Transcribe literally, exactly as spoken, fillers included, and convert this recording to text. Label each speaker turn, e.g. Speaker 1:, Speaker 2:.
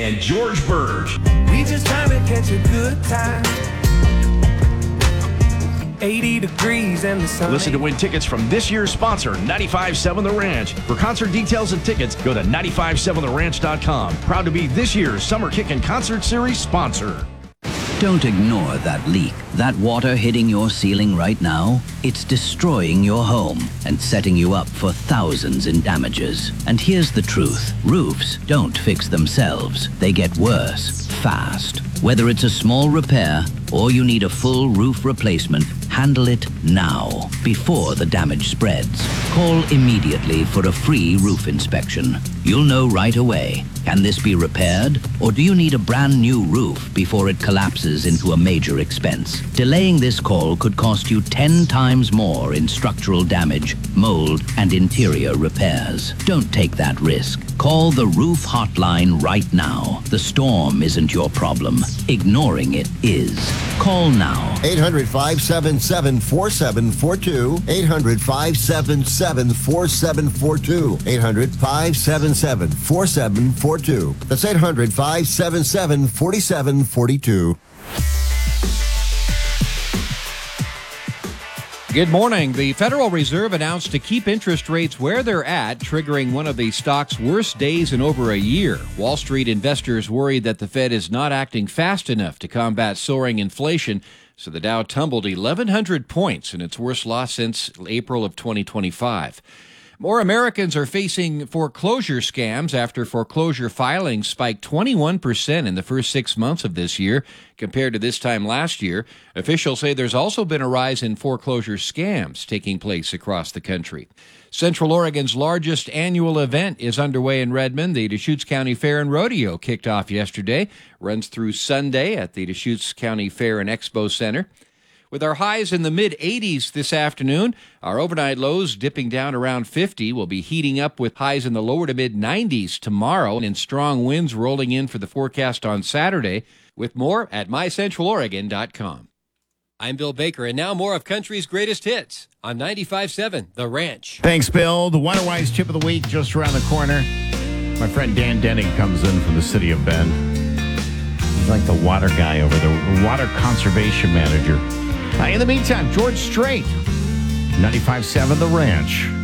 Speaker 1: and George Burge.
Speaker 2: We just trying to catch a good time. eighty degrees and the sun.
Speaker 1: Listen to win tickets from this year's sponsor, ninety-five point seven The Ranch. For concert details and tickets, go to nine five seven the ranch dot com. Proud to be this year's Summer Kickin' Concert Series sponsor.
Speaker 3: Don't ignore that leak. That water hitting your ceiling right now, it's destroying your home and setting you up for thousands in damages. And here's the truth. Roofs don't fix themselves. They get worse, fast. Whether it's a small repair or you need a full roof replacement, handle it now, before the damage spreads. Call immediately for a free roof inspection. You'll know right away. Can this be repaired? Or do you need a brand new roof before it collapses into a major expense? Delaying this call could cost you ten times more in structural damage, mold, and interior repairs. Don't take that risk. Call the Roof Hotline right now. The storm isn't your problem. Ignoring it is. Call now.
Speaker 4: eight hundred, five seven seven, four seven four two. eight hundred, five seven seven, four seven four two. eight hundred, five seven seven, four seven four two. That's eight hundred, five seven seven, four seven four two.
Speaker 5: Good morning. The Federal Reserve announced to keep interest rates where they're at, triggering one of the stock's worst days in over a year. Wall Street investors worried that the Fed is not acting fast enough to combat soaring inflation, so the Dow tumbled eleven hundred points in its worst loss since April of twenty twenty-five. More Americans are facing foreclosure scams after foreclosure filings spiked twenty-one percent in the first six months of this year compared to this time last year. Officials say there's also been a rise in foreclosure scams taking place across the country. Central Oregon's largest annual event is underway in Redmond. The Deschutes County Fair and Rodeo kicked off yesterday, runs through Sunday at the Deschutes County Fair and Expo Center. With our highs in the mid-eighties this afternoon, our overnight lows dipping down around fifty. We'll be heating up with highs in the lower to mid-nineties tomorrow and strong winds rolling in for the forecast on Saturday. With more at my central oregon dot com. I'm Bill Baker, and now more of country's greatest hits on ninety-five point seven The Ranch.
Speaker 6: Thanks, Bill. The Waterwise Tip of the Week just around the corner. My friend Dan Denning comes in from the city of Bend. He's like the water guy over there, the water conservation manager. Uh, in the meantime, George Strait, ninety-five point seven The Ranch.